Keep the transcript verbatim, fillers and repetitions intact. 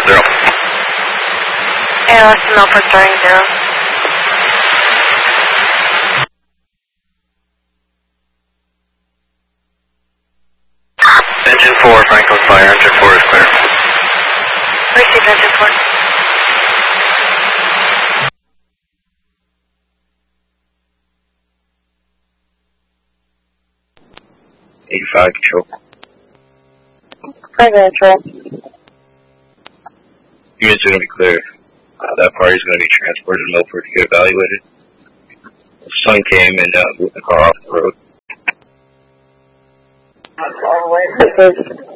zero. A L S to Milford starting zero. Engine four, Franklin Fire, engine four is clear. Receive engine four. eighty-five, control. Further control. Units are going to be clear. Uh, that party is going to be transported to Milford to get evaluated. The sun came and uh, moved the car off the road. All the way.